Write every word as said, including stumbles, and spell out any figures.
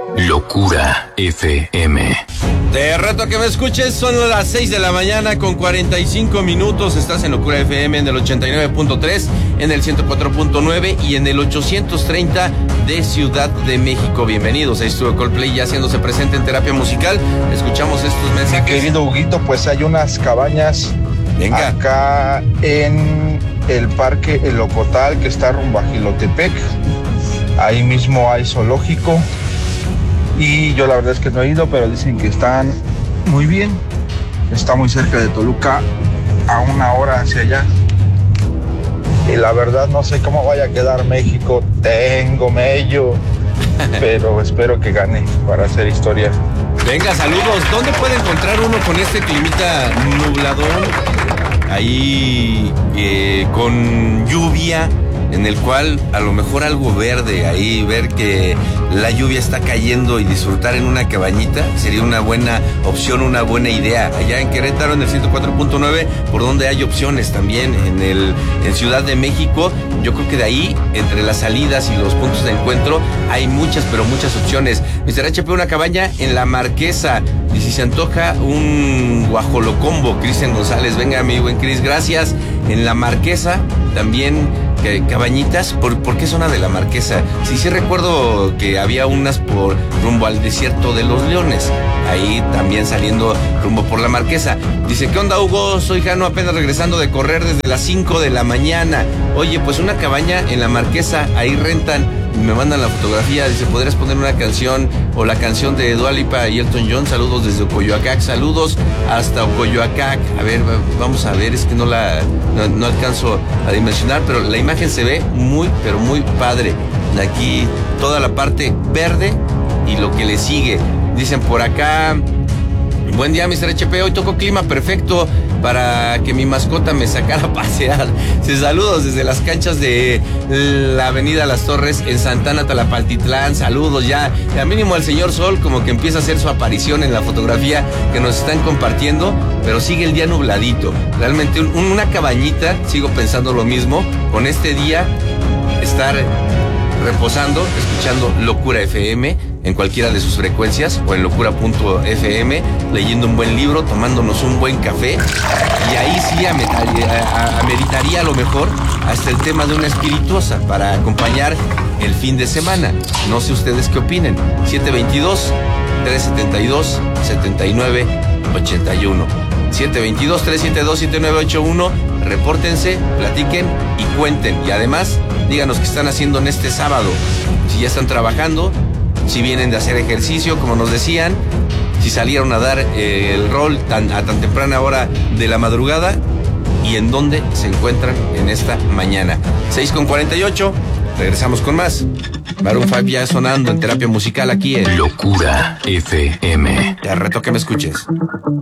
Locura F M. Te reto a que me escuches, son las seis de la mañana con cuarenta y cinco minutos. Estás en Locura F M en el ochenta y nueve punto tres, en el ciento cuatro punto nueve y en el ochocientos treinta de Ciudad de México. Bienvenidos. Ahí estuvo Coldplay ya haciéndose presente en terapia musical. Escuchamos estos mensajes. Querido Huguito, pues hay unas cabañas Venga. acá en el parque El Ocotal, que está rumbo a Jilotepec. Ahí mismo hay zoológico. Y yo la verdad es que no he ido, pero dicen que están muy bien. Está muy cerca de Toluca, a una hora hacia allá. Y la verdad no sé cómo vaya a quedar México. Tengo mello, pero espero que gane para hacer historia. Venga, saludos. ¿Dónde puede encontrar uno con este climita nubladón? Ahí eh, con lluvia, en el cual a lo mejor algo verde, ahí ver que la lluvia está cayendo y disfrutar en una cabañita sería una buena opción, una buena idea. Allá en Querétaro, en el ciento cuatro punto nueve, por donde hay opciones también en el en Ciudad de México. Yo creo que de ahí, entre las salidas y los puntos de encuentro, hay muchas, pero muchas opciones. mister H P, una cabaña en La Marquesa. Y si se antoja un guajolocombo, Cristian González. Venga, mi buen Cris, gracias. En La Marquesa también que, cabañitas. ¿Por, ¿Por qué zona de La Marquesa? Sí, sí recuerdo que había unas por rumbo al desierto de los Leones. Ahí también saliendo rumbo por La Marquesa. Dice, ¿qué onda, Hugo? Soy Jano, apenas regresando de correr desde las cinco de la mañana. Oye, pues una cabaña en La Marquesa, ahí rentan. Me mandan la fotografía, dice, ¿podrías poner una canción o la canción de Dua Lipa y Elton John? Saludos desde Ocoyoacac, saludos hasta Ocoyoacac. A ver, vamos a ver, es que no la no, no alcanzo a dimensionar, pero la imagen se ve muy, pero muy padre. Aquí toda la parte verde y lo que le sigue. Dicen por acá, buen día, mister H P, hoy tocó clima perfecto para que mi mascota me sacara a pasear. Se saludos desde las canchas de la avenida Las Torres en Santana, Talapaltitlán. Saludos ya, a mínimo al señor Sol, como que empieza a hacer su aparición en la fotografía que nos están compartiendo, pero sigue el día nubladito. Realmente un, una cabañita, sigo pensando lo mismo, con este día estar reposando, escuchando Locura F M en cualquiera de sus frecuencias o en locura punto f m, leyendo un buen libro, tomándonos un buen café, y ahí sí ameritaría a lo mejor hasta el tema de una espirituosa para acompañar el fin de semana. No sé ustedes qué opinen. siete veintidós, trescientos setenta y dos, setenta y nueve ochenta y uno. siete veintidós, trescientos setenta y dos, setenta y nueve ochenta y uno. Repórtense, platiquen y cuenten. Y además, díganos qué están haciendo en este sábado. Si ya están trabajando, si vienen de hacer ejercicio, como nos decían, si salieron a dar eh, el rol tan, a tan temprana hora de la madrugada, y en dónde se encuentran en esta mañana. seis con cuarenta y ocho, regresamos con más. Maroon cinco ya sonando en terapia musical aquí en Locura F M. Te reto que me escuches.